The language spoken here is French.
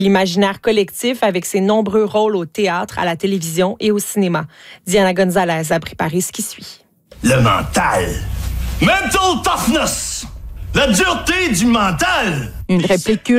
l'imaginaire collectif avec ses nombreux rôles au théâtre, à la télévision et au cinéma. Diana Gonzalez a préparé ce qui suit. Le mental. Mental toughness. La dureté du mental. Une réplique